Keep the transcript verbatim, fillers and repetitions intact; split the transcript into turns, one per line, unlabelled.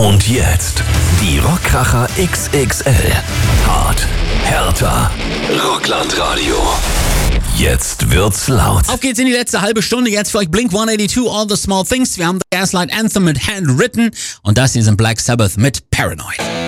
Und jetzt die Rockkracher X X L. Hart, härter, Rocklandradio. Jetzt wird's laut.
Auf geht's in die letzte halbe Stunde. Jetzt für euch Blink one eighty-two, All the Small Things. Wir haben The Gaslight Anthem mit Handwritten. Und das hier sind Black Sabbath mit Paranoid.